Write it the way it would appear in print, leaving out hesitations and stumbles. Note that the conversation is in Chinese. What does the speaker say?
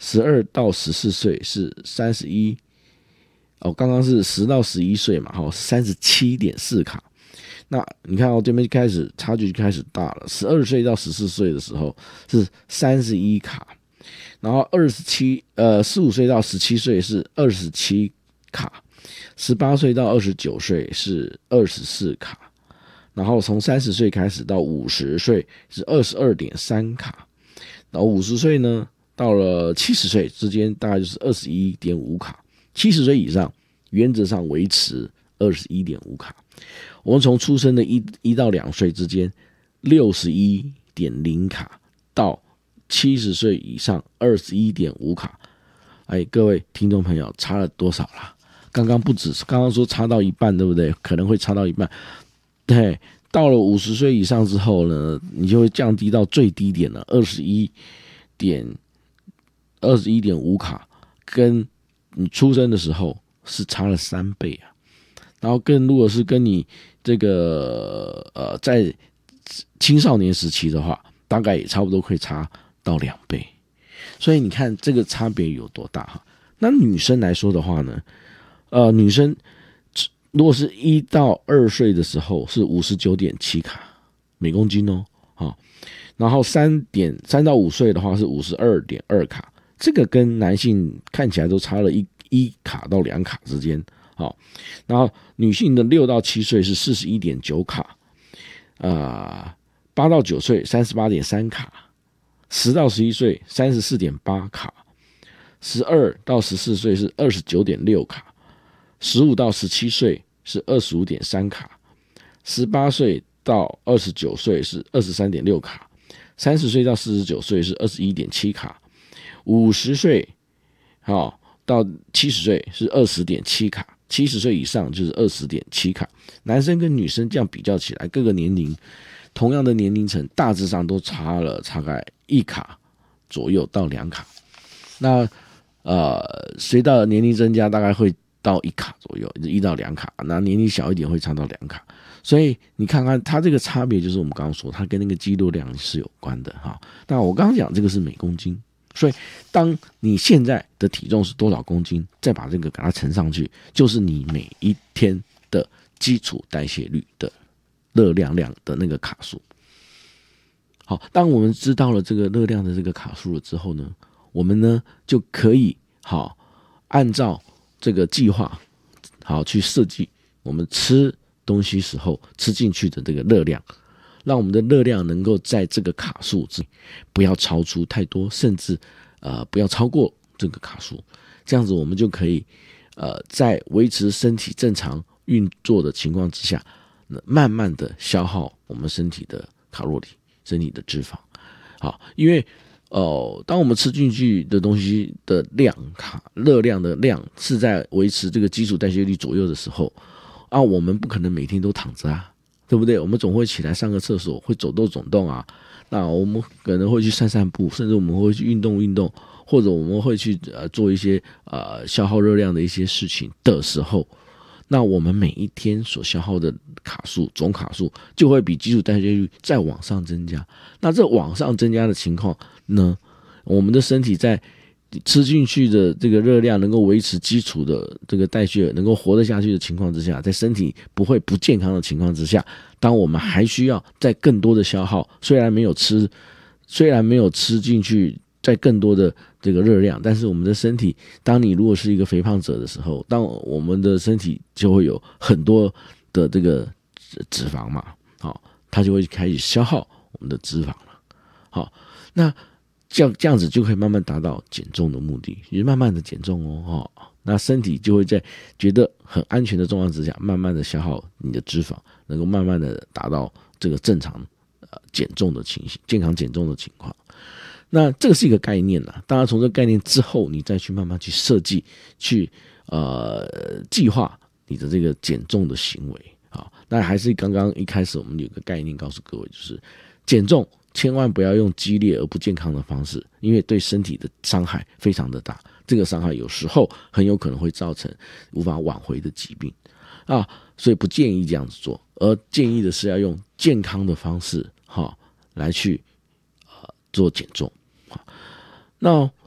12到14岁是31，刚刚是10到11岁嘛，37.4卡。那你看这边开始差距就开始大了，12岁到14岁的时候是31卡，然后15岁到17岁是27卡，18岁到29岁是24卡，然后从30岁开始到50岁是22.3卡，然后50岁呢到了70岁之间大概就是 21.5卡，70岁以上原则上维持 21.5卡。我们从出生的1到2岁之间 61.0 卡到70岁以上 21.5 卡。各位听众朋友，差了多少啦？刚刚说差到一半，对不对？可能会差到一半。对，到了50岁以上之后呢，你就会降低到最低点了21.5卡，跟你出生的时候是差了3倍啊。然后如果是跟你这个在青少年时期的话，大概也差不多会差到2倍。所以你看这个差别有多大哈？那女生来说的话呢，女生如果是1到2岁的时候是 59.7 卡每公斤哦，然后3到5岁的话是 52.2 卡，这个跟男性看起来都差了1卡到2卡之间。然后女性的6到7岁是 41.9 卡，8到9岁 38.3 卡，10到11岁 34.8 卡，12到14岁是 29.6 卡，15到17岁是 25.3 卡，18岁到29岁是 23.6 卡，30岁到49岁是 21.7 卡，50岁到70岁是 20.7 卡，70岁以上就是 20.7 卡。男生跟女生这样比较起来，各个年龄同样的年龄层大致上都差了大概1卡左右到2卡。那随着年龄增加大概会到1卡左右，1到2卡，那年龄小一点会差到2卡。所以你看看它这个差别，就是我们刚刚说它跟那个肌肉量是有关的哈。那我刚刚讲这个是每公斤，所以当你现在的体重是多少公斤，再把这个给它乘上去，就是你每一天的基础代谢率的热量的那个卡数。好，当我们知道了这个热量的这个卡数了之后呢，我们呢就可以按照这个计划去设计我们吃东西时候吃进去的这个热量，让我们的热量能够在这个卡数之内不要超出太多，甚至不要超过这个卡数。这样子我们就可以在维持身体正常运作的情况之下，慢慢的消耗我们身体的卡路里、身体的脂肪。好，因为当我们吃进去的东西的量热量的量是在维持这个基础代谢率左右的时候我们不可能每天都躺着对不对？我们总会起来上个厕所，会走动啊。那我们可能会去散散步，甚至我们会去运动，或者我们会去做一些消耗热量的一些事情的时候，那我们每一天所消耗的总卡数就会比基础代谢率再往上增加。那这往上增加的情况呢，我们的身体在吃进去的这个热量能够维持基础的这个代谢能够活得下去的情况之下，在身体不会不健康的情况之下，当我们还需要再更多的消耗，虽然没有吃进去再更多的这个热量，但是我们的身体，当你如果是一个肥胖者的时候，当我们的身体就会有很多的这个脂肪嘛，它就会开始消耗我们的脂肪了。那这样子就可以慢慢达到减重的目的，也慢慢的减重那身体就会在觉得很安全的状况之下，慢慢的消耗你的脂肪，能够慢慢的达到这个正常减重的情形，健康减重的情况。那这个是一个概念啦，当然从这个概念之后，你再去慢慢去设计，去计划你的这个减重的行为那还是刚刚一开始我们有个概念告诉各位，就是减重千万不要用激烈而不健康的方式，因为对身体的伤害非常的大，这个伤害有时候很有可能会造成无法挽回的疾病所以不建议这样子做，而建议的是要用健康的方式来去做减重。那